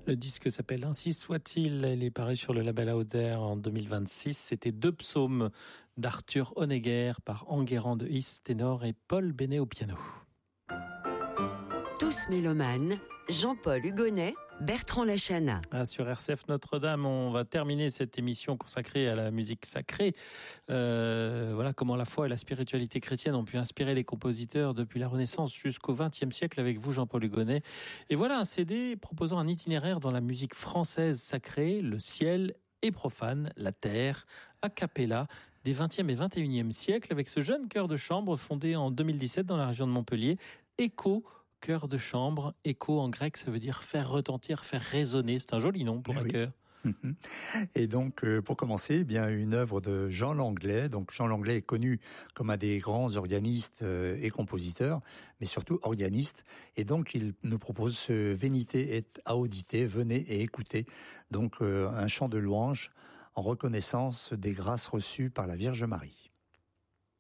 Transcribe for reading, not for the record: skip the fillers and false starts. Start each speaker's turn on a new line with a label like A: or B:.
A: Le disque s'appelle Ainsi soit-il. Il est paru sur le label Auder en 2026. C'était 2 psaumes d'Arthur Honegger par Enguerrand de Hisse, ténor, et Paul Bénet au piano.
B: Tous mélomanes, Jean-Paul Hugonnet, Bertrand Lachana.
A: Sur RCF Notre-Dame, on va terminer cette émission consacrée à la musique sacrée. Voilà comment la foi et la spiritualité chrétienne ont pu inspirer les compositeurs depuis la Renaissance jusqu'au XXe siècle avec vous, Jean-Paul Hugonnet. Et voilà un CD proposant un itinéraire dans la musique française sacrée, le ciel et profane, la terre, a cappella, des 20e et 21e siècles, avec ce jeune chœur de chambre fondé en 2017 dans la région de Montpellier, Echo. Chœur de chambre, écho en grec, ça veut dire faire retentir, faire résonner. C'est un joli nom pour un chœur.
C: Et donc, pour commencer, bien une œuvre de Jean Langlais. Donc, Jean Langlais est connu comme un des grands organistes et compositeurs, mais surtout organiste. Et donc, il nous propose ce Venite et audite, venez et écoutez. Donc, un chant de louange en reconnaissance des grâces reçues par la Vierge Marie.